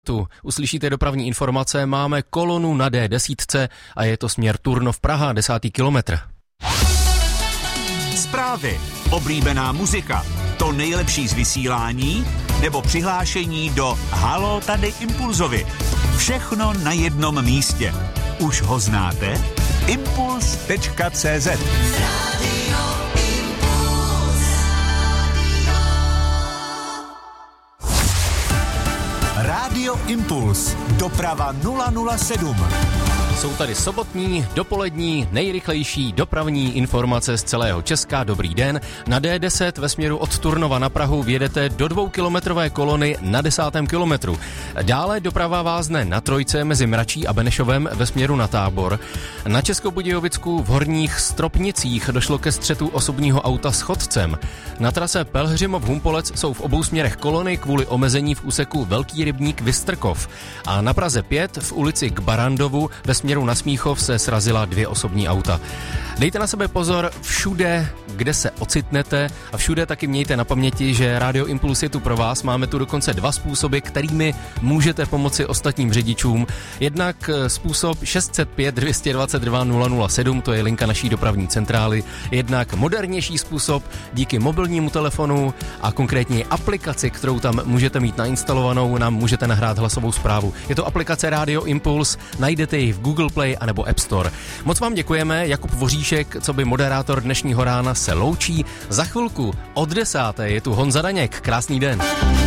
Tu uslyšíte dopravní informace, máme kolonu na D10 a je to směr Turnov-Praha, 10. kilometr. Zprávy, oblíbená muzika, to nejlepší z vysílání nebo přihlášení do Haló tady Impulzovi. Všechno na jednom místě. Už ho znáte? Impuls.cz. Rádio Impuls. Doprava 007. Jsou tady sobotní, dopolední, nejrychlejší dopravní informace z celého Česka. Dobrý den. Na D10 ve směru od Turnova na Prahu vjedete do 2kilometrové kolony na 10. kilometru. Dále doprava vázne na trojce mezi Mračí a Benešovem ve směru na Tábor. Na Českobudějovicku v Horních Stropnicích došlo ke střetu osobního auta s chodcem. Na trase Pelhřimov-Humpolec jsou v obou směrech kolony kvůli omezení v úseku Velký Rybník Vystrkov. A na Praze 5 v ulici k Barandovu ve směru na Smíchov se srazila 2 osobní auta. Dejte na sebe pozor všude, kde se ocitnete a všude taky mějte na paměti, že Rádio Impuls je tu pro vás. Máme tu dokonce 2 způsoby, kterými můžete pomoci ostatním řidičům. Jednak způsob 605 222 007, to je linka naší dopravní centrály. Jednak modernější způsob díky mobilnímu telefonu a konkrétně aplikaci, kterou tam můžete mít nainstalovanou, nám můžete nahrát hlasovou zprávu. Je to aplikace Rádio Impuls, najdete ji v Google Play a nebo App Store. Moc vám děkujeme, Jakub Voříšek, co by moderátor dnešního rána se loučí. Za chvilku od 10. je tu Honza Daněk. Krásný den.